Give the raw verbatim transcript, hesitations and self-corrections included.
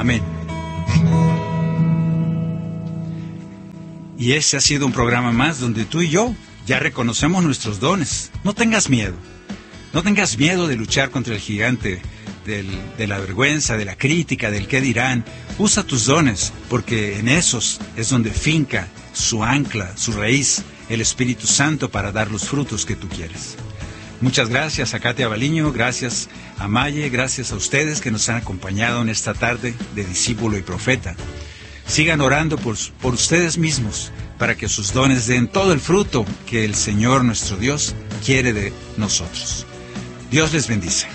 Amén. Y ese ha sido un programa más donde tú y yo ya reconocemos nuestros dones. No tengas miedo. No tengas miedo de luchar contra el gigante del, de la vergüenza, de la crítica, del qué dirán. Usa tus dones, porque en esos es donde finca su ancla, su raíz, el Espíritu Santo para dar los frutos que tú quieres. Muchas gracias a Katia Baliño, gracias a Maye, gracias a ustedes que nos han acompañado en esta tarde de Discípulo y Profeta. Sigan orando por, por ustedes mismos para que sus dones den todo el fruto que el Señor nuestro Dios quiere de nosotros. Dios les bendice.